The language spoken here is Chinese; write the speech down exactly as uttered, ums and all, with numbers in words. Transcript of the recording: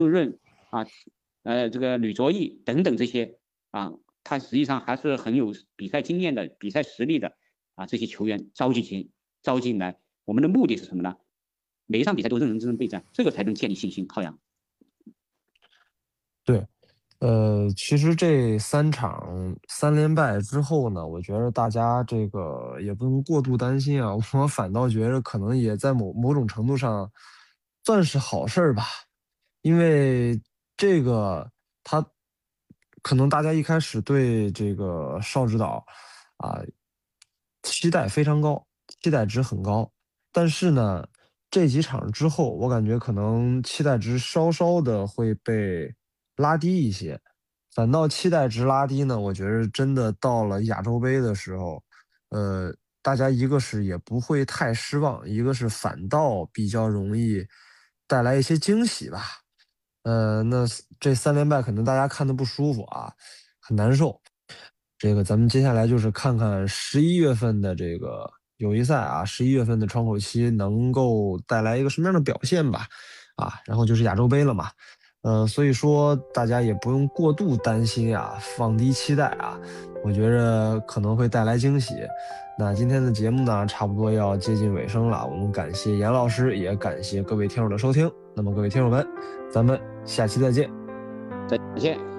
润啊，呃，这个吕卓毅等等这些啊，他实际上还是很有比赛经验的、比赛实力的啊，这些球员召集进召进来，我们的目的是什么呢？每一场比赛都认认真真备战，这个才能建立信心。浩洋， 对，呃，其实这三场三连败之后呢，我觉得大家这个也不用过度担心啊。我反倒觉得可能也在某某种程度上算是好事儿吧，因为这个他可能大家一开始对这个邵指导啊期待非常高，期待值很高，但是呢，这几场之后，我感觉可能期待值稍稍的会被拉低一些。反倒期待值拉低呢，我觉得真的到了亚洲杯的时候，呃，大家一个是也不会太失望，一个是反倒比较容易带来一些惊喜吧。呃，那这三连败可能大家看的不舒服啊，很难受。这个咱们接下来就是看看十一月份的这个友谊赛啊，十一月份的窗口期能够带来一个什么样的表现吧？啊，然后就是亚洲杯了嘛。呃，所以说大家也不用过度担心啊，放低期待啊，我觉着可能会带来惊喜。那今天的节目呢，差不多要接近尾声了，我们感谢严老师，也感谢各位听友的收听。那么各位听友们，咱们下期再见。 再见。